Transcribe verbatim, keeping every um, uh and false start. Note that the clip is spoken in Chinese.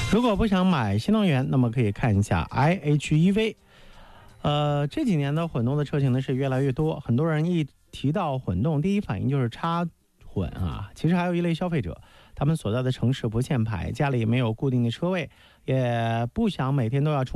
如果不想买新能源，那么可以看一下 I H E V。呃，这几年的混动的车型呢是越来越多，很多人一提到混动，第一反应就是插混啊。其实还有一类消费者，他们所在的城市不限牌，家里没有固定的车位，也不想每天都要充